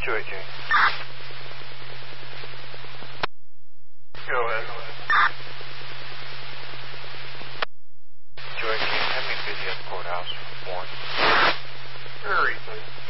Do it, Jane. Go ahead. Joy, can you have me busy at the courthouse? Warren. Very easily.